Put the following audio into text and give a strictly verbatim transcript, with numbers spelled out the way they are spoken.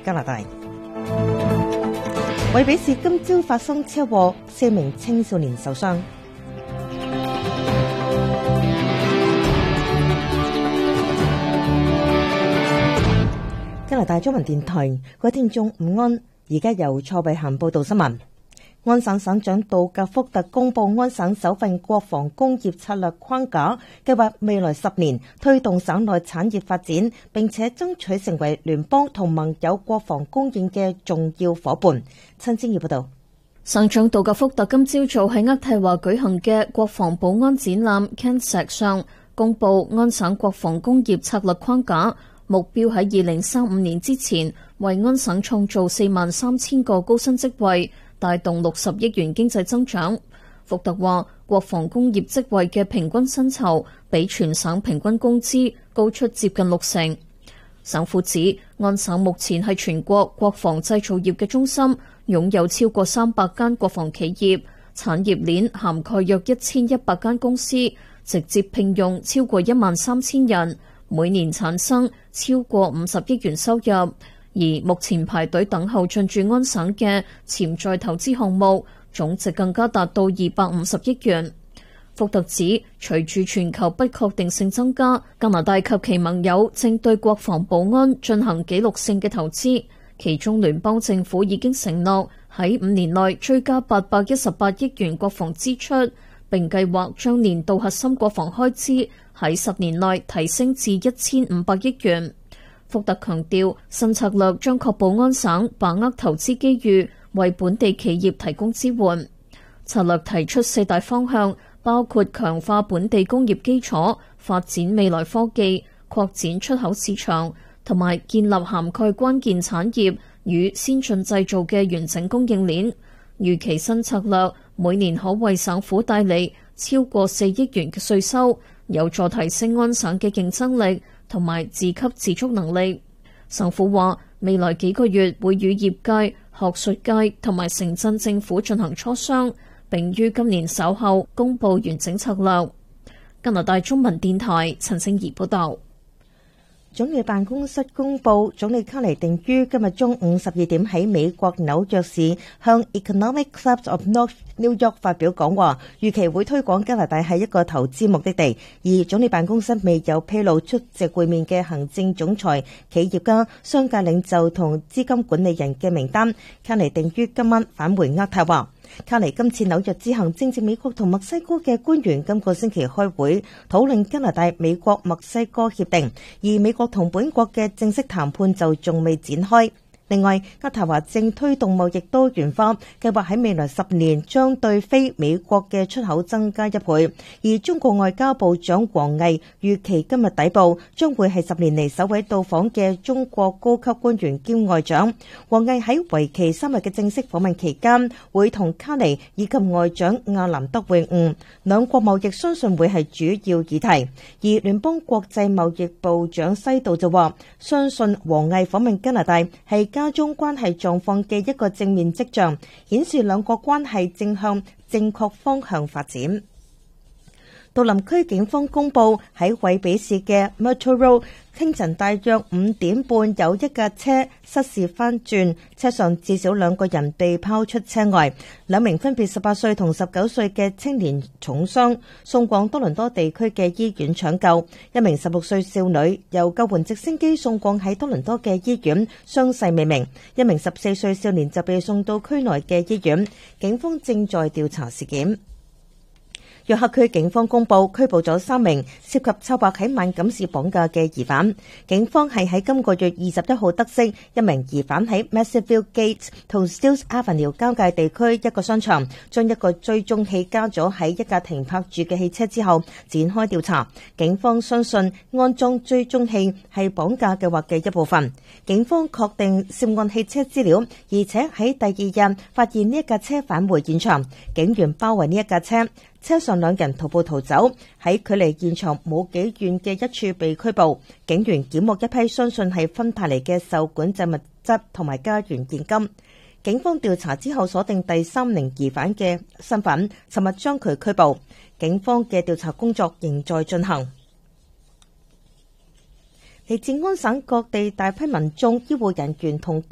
加拿大。惠比市今朝發生車禍，四名青少年受傷。加拿大中文電台，各位聽眾午安，而家由蔡慧嫻報道新聞。安省省長杜格福特公布安省首份國防工業策略框架，計劃未來十年推動省內產業發展，並且爭取成為聯邦同盟友國防供應嘅重要夥伴。陳清儀報道。 省長杜格福特今朝早喺渥太華舉行嘅國防保安展覽 C A N S E C 上，公布安省國防工業策略框架，目標喺二零三五年之前為安省創造四萬三千個高薪職位，帶動六十億元經濟增長。福特話，國防工業職位嘅平均薪酬比全省平均工資高出接近六成。省府指，安省目前係全國國防製造業嘅中心，擁有超過三百間國防企業，產業鏈涵蓋約一千一百間公司，直接聘用超過一萬三千人，每年產生超過五十億元收入。而目前排隊等候進駐安省嘅潛在投資項目總值更加達到二百五十億元。福特指，隨住全球不確定性增加，加拿大及其盟友正對國防保安進行紀錄性嘅投資，其中聯邦政府已經承諾喺五年內追加八百一十八億元國防支出，並計劃將年度核心國防開支喺十年內提升至一千五百億元。福特強調，新策略將確保安省把握投資機遇，為本地企業提供支援。策略提出四大方向，包括強化本地工業基礎、發展未來科技、擴展出口市場，同埋建立涵蓋關鍵產業與先進製造嘅完整供應鏈。預期新策略每年可為省府帶嚟超過四億元嘅稅收，有助提升安省嘅競爭力同埋自給自足能力。省府話，未來幾個月會與業界、學術界同埋城鎮政府進行磋商，並於今年稍後公布完整策略。加拿大中文電台陳清儀報道。 總理辦公室公布，總理卡尼定於今日中午十二點喺美國紐約市向 Economic Club of North New York 發表講話，預期會推廣加拿大係一個投資目的地。而總理辦公室未有披露出席會面嘅行政總裁、企業家、商界領袖同資金管理人嘅名單。卡尼定於今晚返回渥太華。卡尼今次紐約之行正值美國同墨西哥嘅官員今個星期開會討論加拿大美國墨西哥協定，而美國同本國嘅正式談判就仲未展開。另外，渥太華正推動貿易多元化，計劃喺未來十年將對非美國嘅出口增加一倍。而中國外交部長王毅預期今日抵埗，將會係十年嚟首位到訪嘅中國高級官員兼外長。王毅喺為期三日嘅正式訪問期間，會同卡尼以及外長亞南德會晤，兩國貿易相信會係主要議題。而聯邦國際貿易部長西道就話，相信王毅訪問加拿大係加中關係狀況嘅一個正面跡象，顯示兩國關係正向正確方向發展。杜林區警方公布喺惠比市嘅 Myrtle Road 清晨大約五點半有一架車失事翻轉，車上至少兩個人被拋出車外，兩名分別十八歲同十九歲嘅青年重傷，送往多倫多地區嘅醫院搶救。一名十六歲少女由救援直升機送往喺多倫多嘅醫院，傷勢未明。一名十四歲少年就被送到區內嘅醫院，警方正在調查事件。約克區警方公布拘捕咗三名涉及策劃喺萬錦市綁架嘅疑犯。警方係喺今個月二十一號得悉，一名疑犯喺 Masseyville Gate 同 Steeles Avenue 交界地區一個商場，將一個追蹤器加咗喺一架停泊住嘅汽車之後，展開調查。警方相信安裝追蹤器係綁架計劃嘅一部分。警方確定涉案汽車資料，而且喺第二日發現呢一架車返回現場，警員包圍呢一架車。車上兩人徒步逃走，喺距離現場冇幾遠嘅一處被拘捕。警員檢獲一批相信係芬太尼嘅受管制物質同埋加元現金。警方調查之後鎖定第三名疑犯嘅身份，尋日將佢拘捕。警方嘅調查工作仍在進行。嚟自安省各地大批民眾、醫護人員同